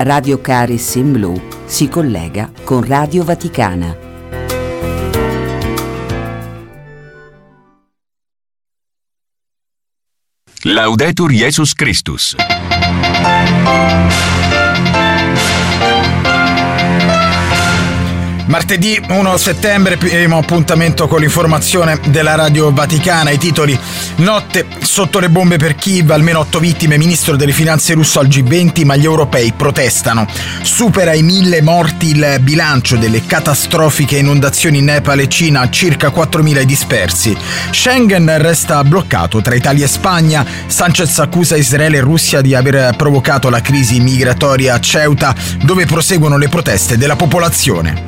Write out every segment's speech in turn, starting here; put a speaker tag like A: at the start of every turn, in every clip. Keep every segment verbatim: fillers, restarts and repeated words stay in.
A: Radio Caris in Blu si collega con Radio Vaticana.
B: Laudetur Jesus Christus.
C: Martedì primo settembre, primo appuntamento con l'informazione della Radio Vaticana. I titoli: notte sotto le bombe per Kiev, almeno otto vittime, ministro delle finanze russo al G venti, ma gli europei protestano. Supera i mille morti il bilancio delle catastrofiche inondazioni in Nepal e Cina, circa quattromila dispersi. Schengen resta bloccato tra Italia e Spagna. Sanchez accusa Israele e Russia di aver provocato la crisi migratoria a Ceuta, dove proseguono le proteste della popolazione.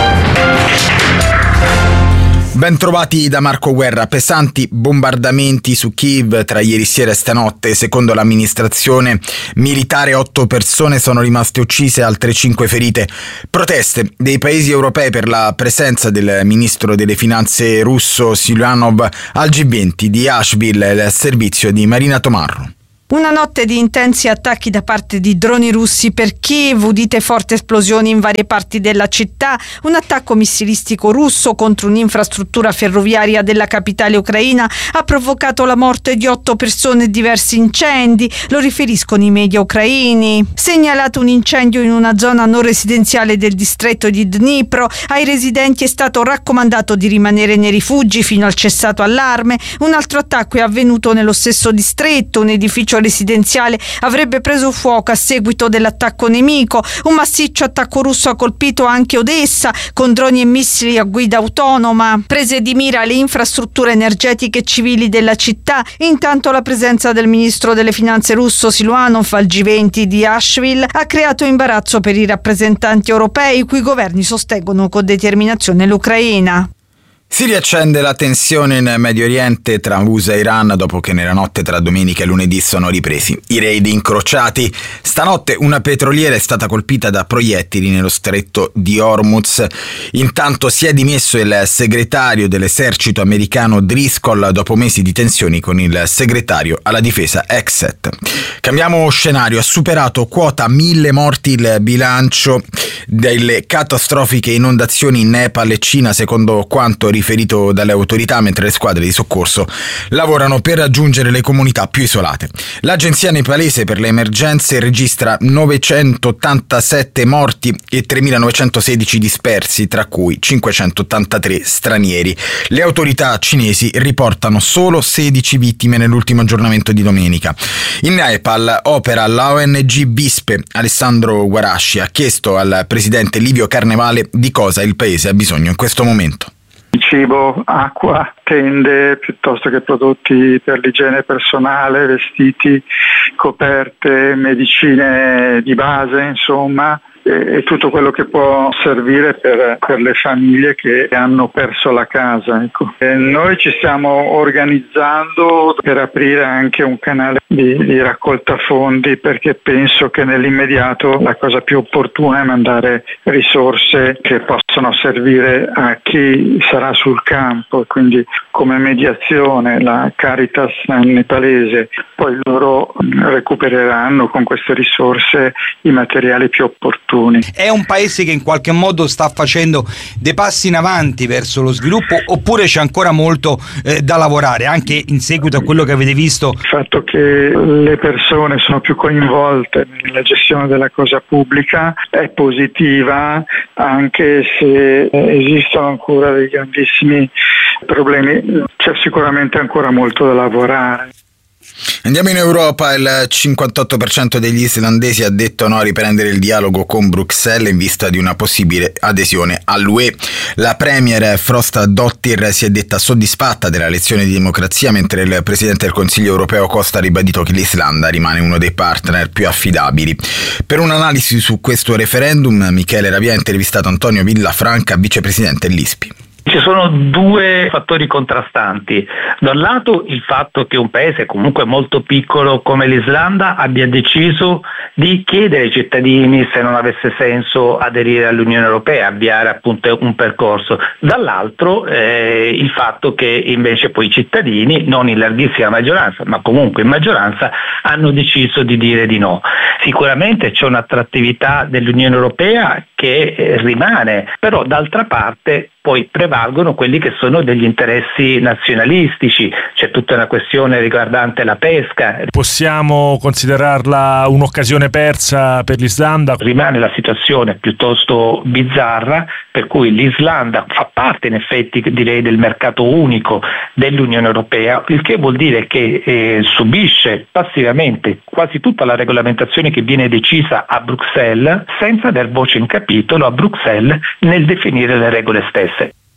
C: Ben trovati da Marco Guerra. Pesanti bombardamenti su Kiev tra ieri sera e stanotte. Secondo l'amministrazione militare otto persone sono rimaste uccise e altre cinque ferite. Proteste dei paesi europei per la presenza del ministro delle finanze russo Silvanov al G venti di Asheville, il servizio di Marina Tomarro.
D: Una notte di intensi attacchi da parte di droni russi per Kiev, udite forti esplosioni in varie parti della città, un attacco missilistico russo contro un'infrastruttura ferroviaria della capitale ucraina ha provocato la morte di otto persone e diversi incendi, lo riferiscono i media ucraini. Segnalato un incendio in una zona non residenziale del distretto di Dnipro, ai residenti è stato raccomandato di rimanere nei rifugi fino al cessato allarme. Un altro attacco è avvenuto nello stesso distretto, un edificio residenziale avrebbe preso fuoco a seguito dell'attacco nemico. Un massiccio attacco russo ha colpito anche Odessa con droni e missili a guida autonoma, prese di mira le infrastrutture energetiche e civili della città. Intanto la presenza del ministro delle finanze russo Silvanov al G venti di Asheville ha creato imbarazzo per i rappresentanti europei, i cui governi sostengono con determinazione l'Ucraina.
C: Si riaccende la tensione in Medio Oriente tra U S A e Iran dopo che nella notte tra domenica e lunedì sono ripresi i raid incrociati. Stanotte una petroliera è stata colpita da proiettili nello stretto di Hormuz. Intanto si è dimesso il segretario dell'esercito americano Driscoll dopo mesi di tensioni con il segretario alla difesa Exet. Cambiamo scenario, ha superato quota mille morti il bilancio delle catastrofiche inondazioni in Nepal e Cina, secondo quanto riferito dalle autorità, mentre le squadre di soccorso lavorano per raggiungere le comunità più isolate. L'agenzia nepalese per le emergenze registra novecentottantasette morti e tremilanovecentosedici dispersi, tra cui cinquecentottantatré stranieri. Le autorità cinesi riportano solo sedici vittime nell'ultimo aggiornamento di domenica. In Nepal opera l'O N G Vispe. Alessandro Guarasci ha chiesto al presidente Livio Carnevale di cosa il paese ha bisogno in questo momento.
E: Cibo, acqua, tende, piuttosto che prodotti per l'igiene personale, vestiti, coperte, medicine di base, insomma, e tutto quello che può servire per, per le famiglie che hanno perso la casa. Ecco. E noi ci stiamo organizzando per aprire anche un canale di, di raccolta fondi, perché penso che nell'immediato la cosa più opportuna è mandare risorse che possono servire a chi sarà sul campo, quindi come mediazione la Caritas nepalese, poi loro recupereranno con queste risorse i materiali più opportuni.
F: È un paese che in qualche modo sta facendo dei passi in avanti verso lo sviluppo, oppure c'è ancora molto eh, da lavorare, anche in seguito a quello che avete visto?
E: Il fatto che le persone sono più coinvolte nella gestione della cosa pubblica è positiva, anche se esistono ancora dei grandissimi problemi, c'è sicuramente ancora molto da lavorare.
C: Andiamo in Europa. Il cinquantotto per cento degli islandesi ha detto no a riprendere il dialogo con Bruxelles in vista di una possibile adesione all'U E. La premier Frostadóttir si è detta soddisfatta della lezione di democrazia, mentre il presidente del Consiglio europeo Costa ha ribadito che l'Islanda rimane uno dei partner più affidabili. Per un'analisi su questo referendum, Michele Ravia ha intervistato Antonio Villafranca, vicepresidente dell'I S P I.
G: Ci sono due fattori contrastanti. Da un lato il fatto che un paese comunque molto piccolo come l'Islanda abbia deciso di chiedere ai cittadini se non avesse senso aderire all'Unione Europea, avviare appunto un percorso. Dall'altro eh, il fatto che invece poi i cittadini, non in larghissima maggioranza, ma comunque in maggioranza, hanno deciso di dire di no. Sicuramente c'è un'attrattività dell'Unione Europea che eh, rimane, però d'altra parte poi prevalgono quelli che sono degli interessi nazionalistici, c'è tutta una questione riguardante la pesca.
H: Possiamo considerarla un'occasione persa per l'Islanda?
G: Rimane la situazione piuttosto bizzarra, per cui l'Islanda fa parte in effetti, direi, del mercato unico dell'Unione Europea, il che vuol dire che eh, subisce passivamente quasi tutta la regolamentazione che viene decisa a Bruxelles, senza dar voce in capitolo a Bruxelles nel definire le regole stesse.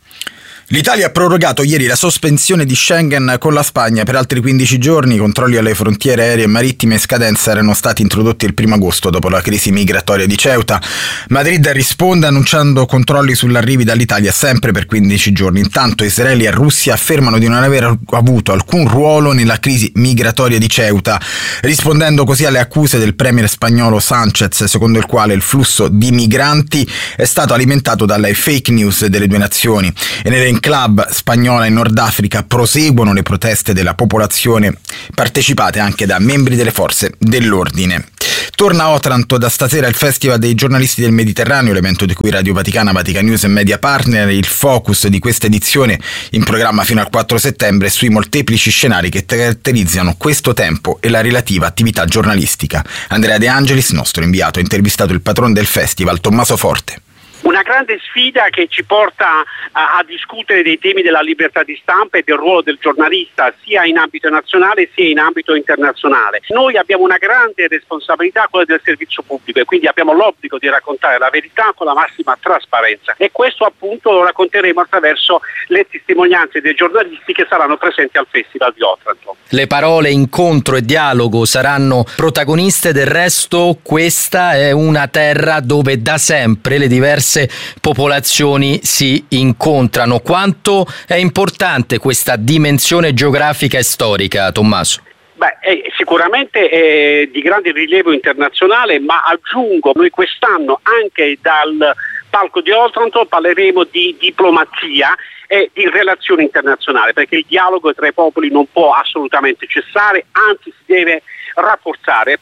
C: L'Italia ha prorogato ieri la sospensione di Schengen con la Spagna per altri quindici giorni. I controlli alle frontiere aeree e marittime in scadenza erano stati introdotti il primo agosto dopo la crisi migratoria di Ceuta. Madrid risponde annunciando controlli sull'arrivi dall'Italia sempre per quindici giorni. Intanto Israele e Russia affermano di non aver avuto alcun ruolo nella crisi migratoria di Ceuta, rispondendo così alle accuse del premier spagnolo Sánchez, secondo il quale il flusso di migranti è stato alimentato dalle fake news delle due nazioni. E nelle club spagnola in Nord Africa proseguono le proteste della popolazione, partecipate anche da membri delle forze dell'ordine. Torna a Otranto da stasera il Festival dei giornalisti del Mediterraneo, l'evento di cui Radio Vaticana, Vatican News e Media Partner. Il focus di questa edizione, in programma fino al quattro settembre, è sui molteplici scenari che caratterizzano questo tempo e la relativa attività giornalistica. Andrea De Angelis, nostro inviato, ha intervistato il patrono del festival, Tommaso Forte.
I: Una grande sfida che ci porta a, a discutere dei temi della libertà di stampa e del ruolo del giornalista sia in ambito nazionale sia in ambito internazionale. Noi abbiamo una grande responsabilità, quella del servizio pubblico, e quindi abbiamo l'obbligo di raccontare la verità con la massima trasparenza, e questo appunto lo racconteremo attraverso le testimonianze dei giornalisti che saranno presenti al Festival di Otranto.
J: Le parole incontro e dialogo saranno protagoniste, del resto questa è una terra dove da sempre le diverse popolazioni si incontrano. Quanto è importante questa dimensione geografica e storica, Tommaso?
I: Beh, è sicuramente è di grande rilievo internazionale, ma aggiungo, noi quest'anno anche dal palco di Otranto parleremo di diplomazia e di relazioni internazionali, perché il dialogo tra i popoli non può assolutamente cessare, anzi si deve rafforzare.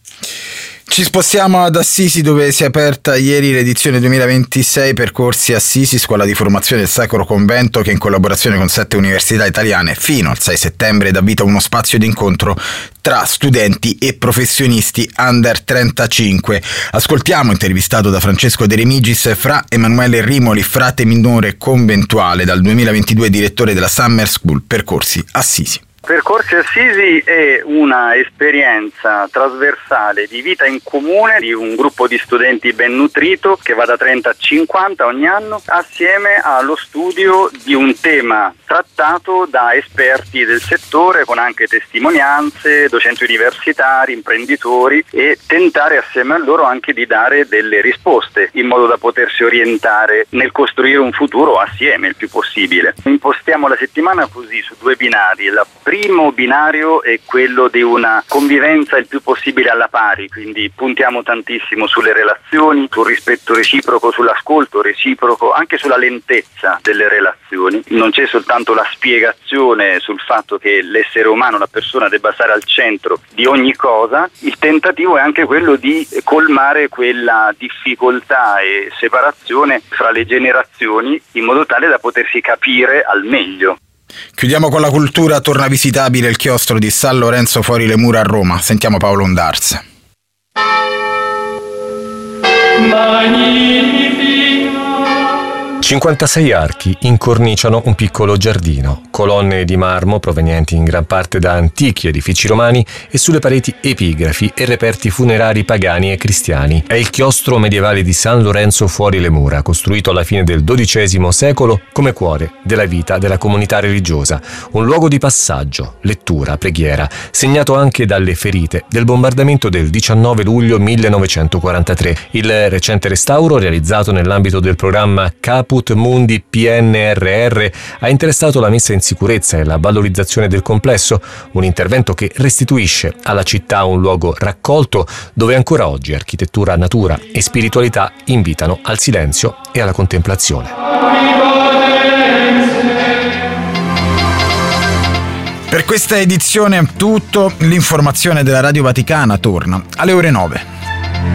C: Ci spostiamo ad Assisi, dove si è aperta ieri l'edizione duemilaventisei Percorsi Assisi, scuola di formazione del Sacro Convento, che in collaborazione con sette università italiane fino al sei settembre dà vita a uno spazio di incontro tra studenti e professionisti under trentacinque. Ascoltiamo, intervistato da Francesco De Remigis, Fra Emanuele Rimoli, frate minore conventuale, dal duemilaventidue direttore della Summer School Percorsi Assisi.
K: Percorsi Assisi è una esperienza trasversale di vita in comune di un gruppo di studenti ben nutrito che va da trenta a cinquanta ogni anno, assieme allo studio di un tema trattato da esperti del settore, con anche testimonianze, docenti universitari, imprenditori, e tentare assieme a loro anche di dare delle risposte in modo da potersi orientare nel costruire un futuro assieme il più possibile. Impostiamo la settimana così, su due binari. La Il primo binario è quello di una convivenza il più possibile alla pari, quindi puntiamo tantissimo sulle relazioni, sul rispetto reciproco, sull'ascolto reciproco, anche sulla lentezza delle relazioni. Non c'è soltanto la spiegazione sul fatto che l'essere umano, la persona, debba stare al centro di ogni cosa. Il tentativo è anche quello di colmare quella difficoltà e separazione fra le generazioni, in modo tale da potersi capire al meglio.
C: Chiudiamo con la cultura. Torna visitabile il chiostro di San Lorenzo fuori le mura a Roma. Sentiamo Paolo Ondarza.
L: cinquantasei archi incorniciano un piccolo giardino, colonne di marmo provenienti in gran parte da antichi edifici romani e sulle pareti epigrafi e reperti funerari pagani e cristiani. È il chiostro medievale di San Lorenzo fuori le mura, costruito alla fine del dodicesimo secolo come cuore della vita della comunità religiosa, un luogo di passaggio, lettura, preghiera, segnato anche dalle ferite del bombardamento del diciannove luglio millenovecentoquarantatré. Il recente restauro, realizzato nell'ambito del programma Caput Mundi P N R R, ha interessato la messa in sicurezza e la valorizzazione del complesso, un intervento che restituisce alla città un luogo raccolto dove ancora oggi architettura, natura e spiritualità invitano al silenzio e alla contemplazione.
C: Per questa edizione è tutto, l'informazione della Radio Vaticana torna alle ore nove.